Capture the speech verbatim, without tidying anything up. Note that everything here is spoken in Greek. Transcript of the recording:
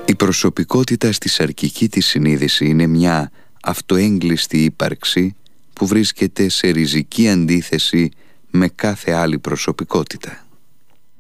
Η προσωπικότητα στη σαρκική της συνείδηση είναι μια αυτοέγκλειστη ύπαρξη που βρίσκεται σε ριζική αντίθεση με κάθε άλλη προσωπικότητα.